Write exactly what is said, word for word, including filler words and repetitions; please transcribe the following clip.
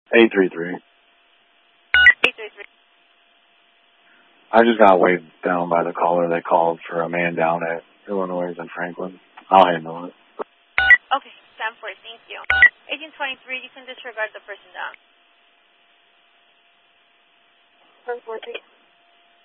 eight three three. eight three three. I just got waved down by the caller. They called for a man down at Illinois and Franklin. I'll handle it. Okay, ten four, thank you. Agent twenty-three, you can disregard the person down. ten four, three.